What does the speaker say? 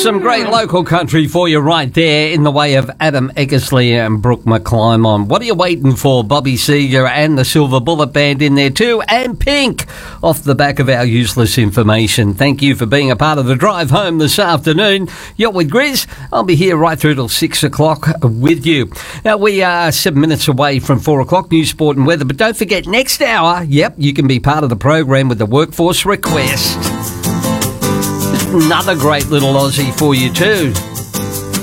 Some great local country for you right there in the way of Adam Eckersley and Brooke McClymon. What are you waiting for? Bobby Seger and the Silver Bullet Band in there too, and Pink off the back of our useless information. Thank you for being a part of the drive home this afternoon. You're with Grizz. I'll be here right through till 6 o'clock with you. Now, we are 7 minutes away from 4 o'clock, news, sport and weather, but don't forget, next hour, you can be part of the program with the Workforce Request. Another great little Aussie for you too.